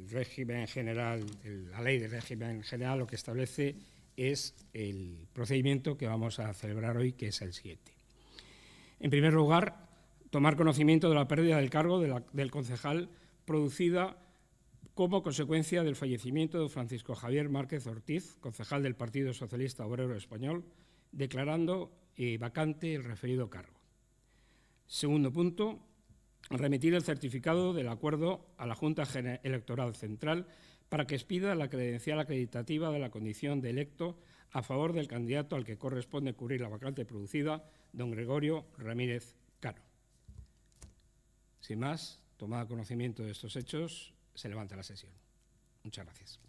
régimen general, la ley de régimen general, lo que establece es el procedimiento que vamos a celebrar hoy, que es el siguiente. En primer lugar, tomar conocimiento de la pérdida del cargo del concejal producida como consecuencia del fallecimiento de Francisco Javier Márquez Ortiz, concejal del Partido Socialista Obrero Español, declarando vacante el referido cargo. Segundo punto, remitir el certificado del acuerdo a la Junta Electoral Central para que expida la credencial acreditativa de la condición de electo a favor del candidato al que corresponde cubrir la vacante producida, don Gregorio Ramírez Cano. Sin más, tomado conocimiento de estos hechos, se levanta la sesión. Muchas gracias.